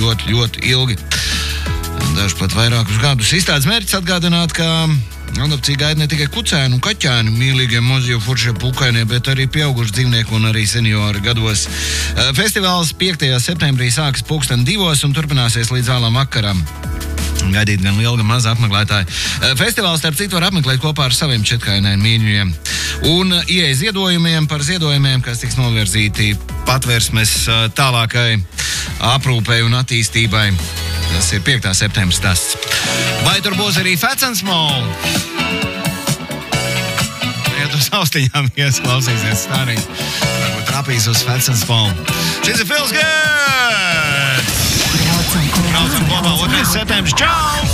ļoti, ļoti ilgi. Daži pat vairākus gadus. Izstādes mērķis atgādināt, ka adopcija gaida ne tikai kucēnu un kaķēnu mīlīgiem mazie foršie pukainie, bet arī pieauguši dzīvnieki un arī seniori gados. Festivāls 5. septembrī sākas 2:00 un turpināsies līdz vēlam vakaram. Gaidīt gan liela, gan maza apmeklētāja. Festivāls, starp citu, var apmeklēt kopā ar saviem četrkainēm mīļiem. Un ieeja ziedojumiem par ziedojumiem, kas tiks novirzīti Patvērsmes tālākai aprūpei un attīstībai. Tas ir 5. septembris stāsts. Vai tur būs arī Fats and Small? Ja tu saustiņām iesklausīsies stāriņu, varbūt trapīs uz Fats and Small. Šis ir Feels Good! Braucam kopā 2. septembris. Čau!